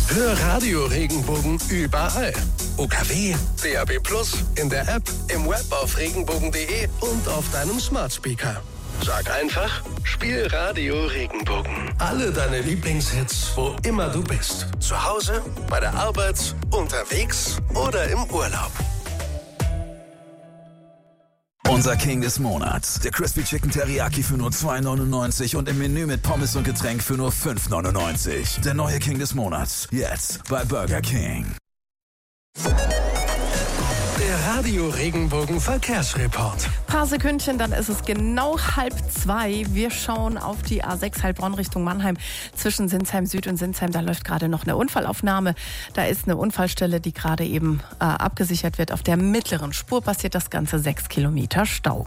Hör Radio Regenbogen überall. UKW, DAB+, in der App, im Web auf regenbogen.de und auf deinem Smart Speaker. Sag einfach, spiel Radio Regenbogen. Alle deine Lieblingshits, wo immer du bist. Zu Hause, bei der Arbeit, unterwegs oder im Urlaub. Unser King des Monats. Der Crispy Chicken Teriyaki für nur 2,99 und im Menü mit Pommes und Getränk für nur 5,99. Der neue King des Monats. Jetzt bei Burger King. Der Radio Regenbogen Verkehrsreport. Paar Sekündchen, dann ist es genau 1:30. Wir schauen auf die A6 Heilbronn Richtung Mannheim zwischen Sinsheim Süd und Sinsheim. Da läuft gerade noch eine Unfallaufnahme. Da ist eine Unfallstelle, die gerade eben abgesichert wird. Auf der mittleren Spur passiert das Ganze 6 Kilometer Stau.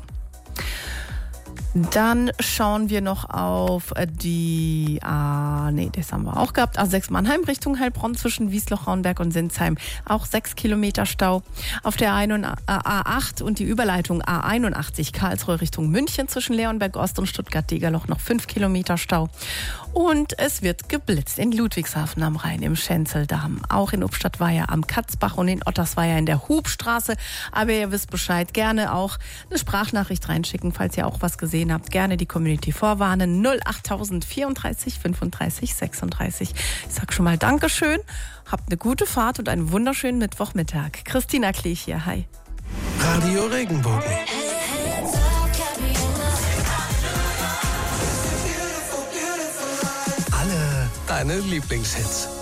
Dann schauen wir noch auf die das haben wir auch gehabt. A6 Mannheim Richtung Heilbronn zwischen Wiesloch-Rauenberg und Sinsheim. Auch 6 Kilometer Stau. Auf der A8 und die Überleitung A81 Karlsruhe Richtung München zwischen Leonberg Ost und Stuttgart-Degerloch noch 5 Kilometer Stau. Und es wird geblitzt in Ludwigshafen am Rhein, im Schenzeldamm. Auch in Ubstadt-Weiher am Katzbach und in Ottersweier in der Hubstraße. Aber ihr wisst Bescheid, gerne auch eine Sprachnachricht reinschicken, falls ihr auch was gesehen habt. Gerne die Community vorwarnen. 08000 34 35 36. Ich sag schon mal Dankeschön. Habt eine gute Fahrt und einen wunderschönen Mittwochmittag. Christina Klich hier. Hi. Radio Regenbogen. Alle deine Lieblingshits.